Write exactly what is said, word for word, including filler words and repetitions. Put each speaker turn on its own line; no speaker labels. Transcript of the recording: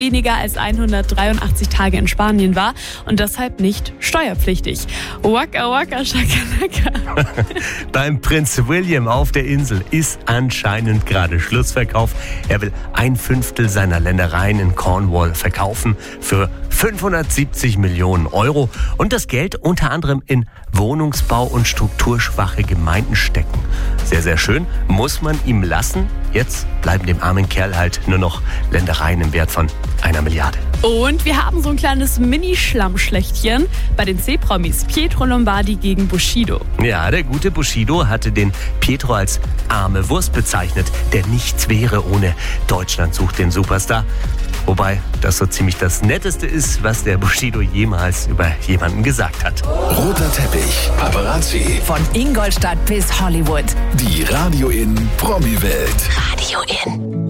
weniger als hundertdreiundachtzig Tage in Spanien war und deshalb nicht steuerpflichtig. Waka waka shakalaka.
Beim Prinz William auf der Insel ist anscheinend gerade Schlussverkauf. Er will ein Fünftel seiner Ländereien in Cornwall verkaufen für fünfhundertsiebzig Millionen Euro und das Geld unter anderem in Wohnungsbau und strukturschwache Gemeinden stecken. Sehr, sehr schön, muss man ihm lassen. Jetzt bleiben dem armen Kerl halt nur noch Ländereien im Wert von einer Milliarde.
Und wir haben so ein kleines Mini-Schlammschlechtchen bei den C-Promis. Pietro Lombardi gegen Bushido.
Ja, der gute Bushido hatte den Pietro als arme Wurst bezeichnet, der nichts wäre ohne Deutschland sucht den Superstar. Wobei das so ziemlich das Netteste ist, was der Bushido jemals über jemanden gesagt hat.
Roter Teppich, Paparazzi.
Von Ingolstadt bis Hollywood.
Die Radio in Promi-Welt.
Radio in.